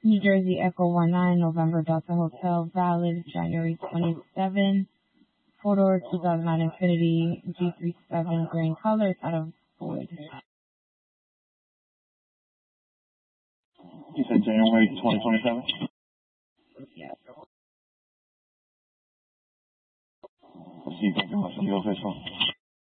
New Jersey Echo 19, November Delta Hotel, valid January 27. Four-door 2009 Infiniti G37 green color, it's out of void. You said January 2027? Yeah. Let's see, thank you much. You're official.